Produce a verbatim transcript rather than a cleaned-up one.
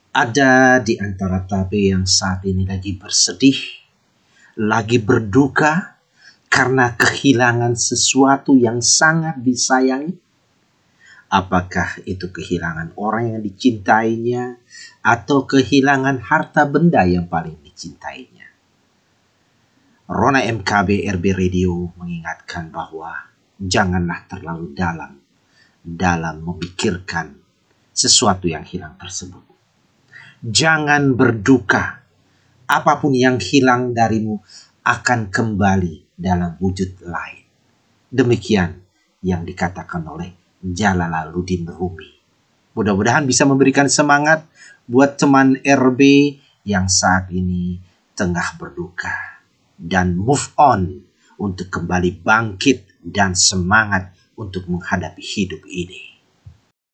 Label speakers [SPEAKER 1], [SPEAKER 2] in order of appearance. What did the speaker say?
[SPEAKER 1] Ada di antara tabe yang saat ini lagi bersedih, lagi berduka karena kehilangan sesuatu yang sangat disayangi. Apakah itu kehilangan orang yang dicintainya atau kehilangan harta benda yang paling dicintainya? Rona M K B R B Radio mengingatkan bahwa janganlah terlalu dalam dalam memikirkan sesuatu yang hilang tersebut. Jangan berduka. Apapun yang hilang darimu akan kembali dalam wujud lain. Demikian yang dikatakan oleh Jalaluddin Rumi. Mudah-mudahan bisa memberikan semangat buat teman R B yang saat ini tengah berduka. Dan move on untuk kembali bangkit dan semangat untuk menghadapi hidup ini.